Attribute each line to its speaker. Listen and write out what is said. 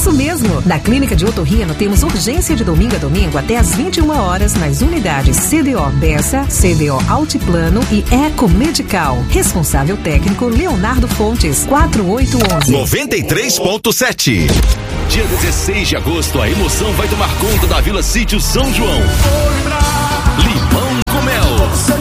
Speaker 1: Isso mesmo! Na Clínica de Otorrino temos urgência de domingo a domingo até às 21 horas nas unidades CDO Bessa, CDO Altiplano e Eco Medical. Responsável técnico Leonardo Fontes, 4811.
Speaker 2: 93.7. Dia 16 de agosto, a emoção vai tomar conta da Vila Sítio São João. Limão com Mel.